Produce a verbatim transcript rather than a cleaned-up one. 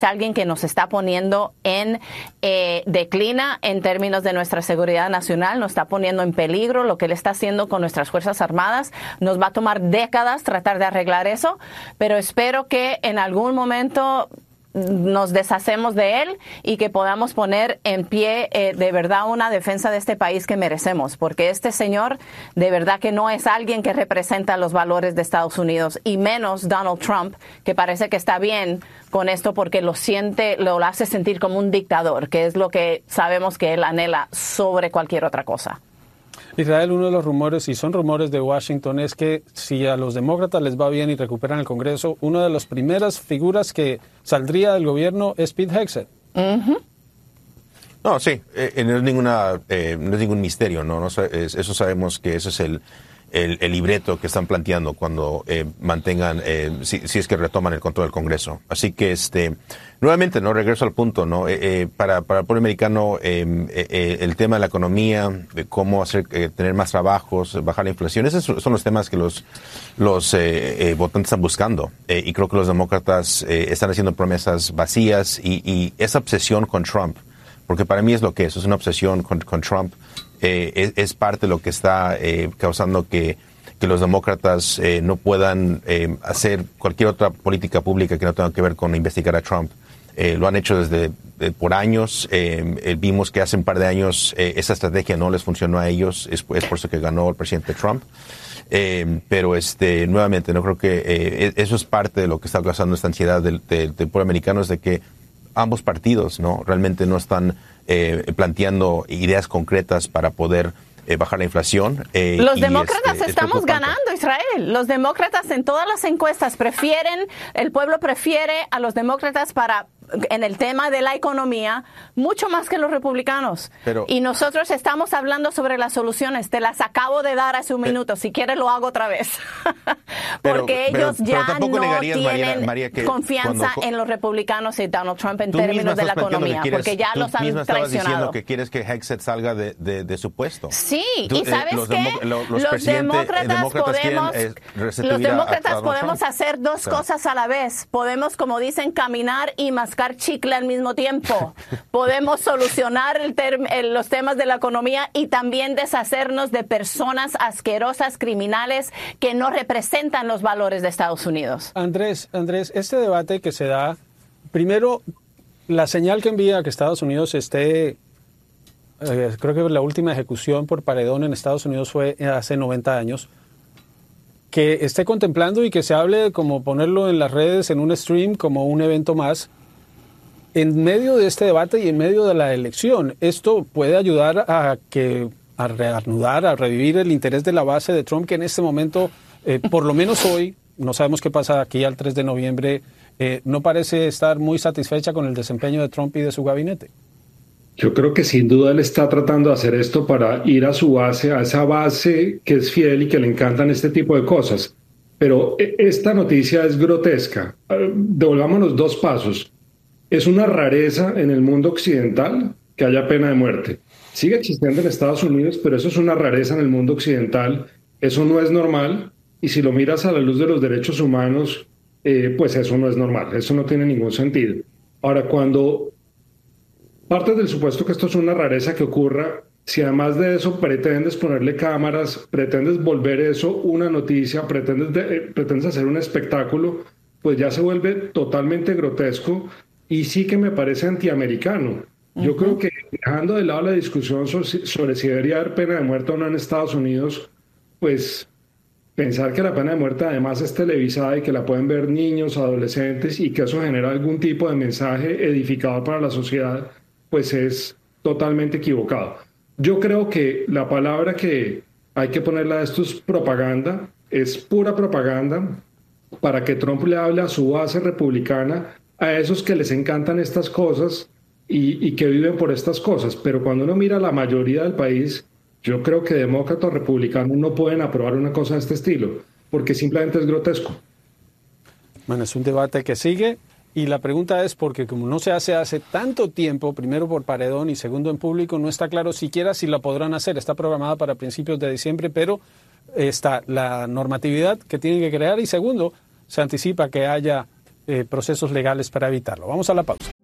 alguien que nos está poniendo en eh, declina en términos de nuestra seguridad nacional, nos está poniendo en peligro. Lo que él está haciendo con nuestras Fuerzas Armadas nos va a tomar décadas tratar de arreglar eso, pero espero que en algún momento nos deshacemos de él y que podamos poner en pie eh, de verdad una defensa de este país que merecemos, porque este señor de verdad que no es alguien que representa los valores de Estados Unidos, y menos Donald Trump, que parece que está bien con esto porque lo siente, lo hace sentir como un dictador, que es lo que sabemos que él anhela sobre cualquier otra cosa. Israel, uno de los rumores, y son rumores de Washington, es que si a los demócratas les va bien y recuperan el Congreso, una de las primeras figuras que saldría del gobierno es Pete Hegseth. Uh-huh. No, sí, eh, no, es ninguna, eh, no es ningún misterio, ¿no? no es, eso sabemos que ese es el, el, el libreto que están planteando cuando eh, mantengan, eh, si, si es que retoman el control del Congreso. Así que, este, nuevamente, no regreso al punto, ¿no? Eh, eh, para, para el pueblo americano, eh, eh, el tema de la economía, de cómo hacer, eh, tener más trabajos, bajar la inflación, esos son los temas que los, los eh, eh, votantes están buscando. Eh, y creo que los demócratas eh, están haciendo promesas vacías y, y esa obsesión con Trump, porque para mí es lo que es, es una obsesión con, con Trump, eh, es, es parte de lo que está eh, causando que, que los demócratas eh, no puedan eh, hacer cualquier otra política pública que no tenga que ver con investigar a Trump. Eh, lo han hecho desde eh, por años, eh, eh, vimos que hace un par de años eh, esa estrategia no les funcionó a ellos, es, es por eso que ganó el presidente Trump. Eh, pero este nuevamente no creo que eh, eso es parte de lo que está causando esta ansiedad del, del, del pueblo americano, es de que ambos partidos no realmente no están eh, planteando ideas concretas para poder eh, bajar la inflación. Eh, Los y demócratas este, estamos ganando, Israel. Los demócratas en todas las encuestas prefieren, el pueblo prefiere a los demócratas para en el tema de la economía mucho más que los republicanos. Pero, y nosotros estamos hablando sobre las soluciones. Te las acabo de dar hace un pero, minuto. Si quieres lo hago otra vez. pero, Porque ellos pero, ya pero no negarías, tienen María, María, que confianza cuando, en los republicanos y Donald Trump en tú términos de la economía. Quieres, porque ya los han misma estabas traicionado. diciendo que quieres que Hegseth salga de, de, de su puesto. Sí, tú, y ¿sabes eh, los qué? Demo, lo, los, los demócratas, demócratas podemos, quieren, eh, los demócratas a, a podemos Trump. hacer dos o sea. cosas a la vez. Podemos, como dicen, caminar y mascar chicle al mismo tiempo. Podemos solucionar el term, el, los temas de la economía y también deshacernos de personas asquerosas, criminales, que no representan los valores de Estados Unidos. Andrés, Andrés, este debate que se da, primero, la señal que envía a que Estados Unidos esté, eh, creo que la última ejecución por paredón en Estados Unidos fue hace noventa años, que esté contemplando y que se hable como ponerlo en las redes, en un stream, como un evento más, en medio de este debate y en medio de la elección. Esto puede ayudar a que a reanudar, a revivir el interés de la base de Trump, que en este momento, eh, por lo menos hoy, no sabemos qué pasa aquí al tres de noviembre, eh, no parece estar muy satisfecha con el desempeño de Trump y de su gabinete. Yo creo que sin duda él está tratando de hacer esto para ir a su base, a esa base que es fiel y que le encantan este tipo de cosas. Pero esta noticia es grotesca. Devolvámonos dos pasos. Es una rareza en el mundo occidental que haya pena de muerte. Sigue existiendo en Estados Unidos, pero eso es una rareza en el mundo occidental. Eso no es normal. Y si lo miras a la luz de los derechos humanos, eh, pues eso no es normal. Eso no tiene ningún sentido. Ahora, cuando partes del supuesto que esto es una rareza que ocurra, si además de eso pretendes ponerle cámaras, pretendes volver eso una noticia, pretendes, de, eh, pretendes hacer un espectáculo, pues ya se vuelve totalmente grotesco. Y sí que me parece antiamericano. Yo uh-huh. creo que dejando de lado la discusión sobre, sobre si debería haber pena de muerte o no en Estados Unidos, pues pensar que la pena de muerte además es televisada y que la pueden ver niños, adolescentes y que eso genera algún tipo de mensaje edificador para la sociedad, pues es totalmente equivocado. Yo creo que la palabra que hay que ponerle a esto es propaganda, es pura propaganda para que Trump le hable a su base republicana, a esos que les encantan estas cosas y, y que viven por estas cosas. Pero cuando uno mira a la mayoría del país, yo creo que demócratas o republicanos no pueden aprobar una cosa de este estilo, porque simplemente es grotesco. Bueno, es un debate que sigue y la pregunta es porque como no se hace hace tanto tiempo, primero por paredón y segundo en público, no está claro siquiera si la podrán hacer. Está programada para principios de diciembre, pero está la normatividad que tienen que crear y segundo, se anticipa que haya eh, procesos legales para evitarlo. Vamos a la pausa.